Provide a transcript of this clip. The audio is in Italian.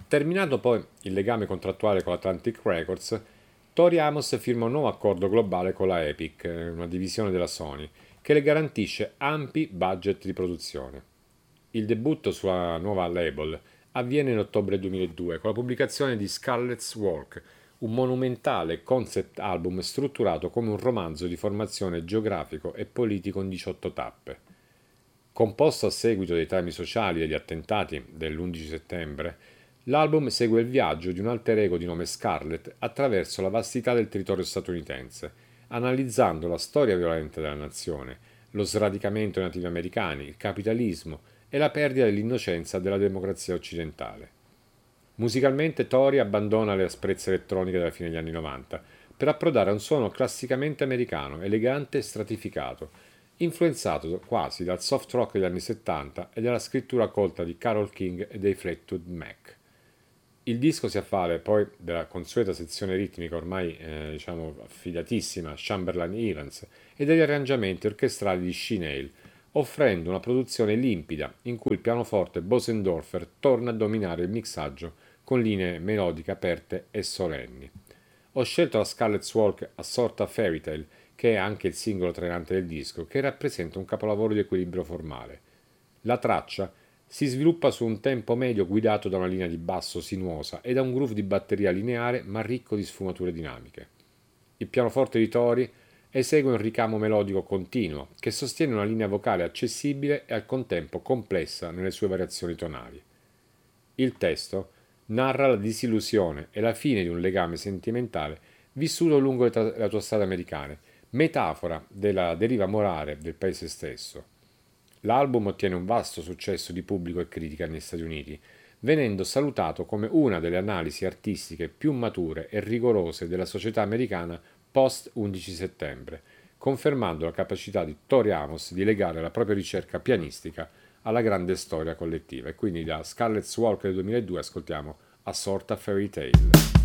Terminato poi il legame contrattuale con Atlantic Records, Tori Amos firma un nuovo accordo globale con la Epic, una divisione della Sony, che le garantisce ampi budget di produzione. Il debutto sulla nuova label avviene in ottobre 2002 con la pubblicazione di Scarlet's Walk, un monumentale concept album strutturato come un romanzo di formazione geografico e politico in 18 tappe. Composto a seguito dei temi sociali degli attentati dell'11 settembre, l'album segue il viaggio di un alter ego di nome Scarlett attraverso la vastità del territorio statunitense, analizzando la storia violenta della nazione, lo sradicamento dei nativi americani, il capitalismo e la perdita dell'innocenza della democrazia occidentale. Musicalmente Tori abbandona le asprezze elettroniche della fine degli anni 90 per approdare a un suono classicamente americano, elegante e stratificato, influenzato quasi dal soft rock degli anni 70 e dalla scrittura colta di Carole King e dei Fleetwood Mac. Il disco si avvale poi della consueta sezione ritmica ormai affidatissima a Chamberlain Evans e degli arrangiamenti orchestrali di Sheenale, offrendo una produzione limpida in cui il pianoforte Bosendorfer torna a dominare il mixaggio con linee melodiche aperte e solenni. Ho scelto la Scarlet's Walk assorta Fairy Tale, che è anche il singolo trainante del disco, che rappresenta un capolavoro di equilibrio formale. La traccia si sviluppa su un tempo medio guidato da una linea di basso sinuosa e da un groove di batteria lineare ma ricco di sfumature dinamiche. Il pianoforte di Tori esegue un ricamo melodico continuo che sostiene una linea vocale accessibile e al contempo complessa nelle sue variazioni tonali. Il testo narra la disillusione e la fine di un legame sentimentale vissuto lungo le autostrade americane, metafora della deriva morale del paese stesso. L'album ottiene un vasto successo di pubblico e critica negli Stati Uniti, venendo salutato come una delle analisi artistiche più mature e rigorose della società americana post 11 settembre, confermando la capacità di Tori Amos di legare la propria ricerca pianistica alla grande storia collettiva. E quindi da Scarlet's Walk del 2002 ascoltiamo A Sort of Fairy Tale.